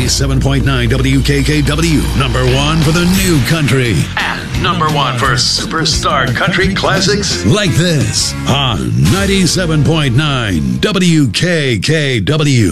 97.9 WKKW, number one for the new country. And number one for superstar country classics like this on 97.9 WKKW.